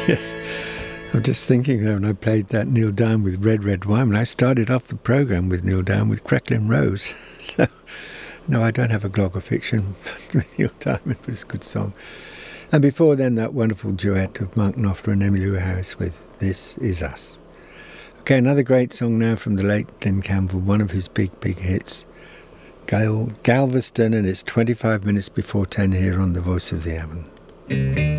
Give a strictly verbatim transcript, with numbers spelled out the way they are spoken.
I'm just thinking when I played that Neil Diamond with Red Red Wine, and I started off the programme with Neil Diamond with Crackling Rose. So, no, I don't have a Glog of Fiction with Neil Diamond, but it's a good song. And before then, that wonderful duet of Mark Knopfler and Emmylou Harris with This Is Us. Okay, another great song now from the late Glenn Campbell, one of his big, big hits, Gal- Galveston, and it's twenty-five minutes before ten here on The Voice of the Avon.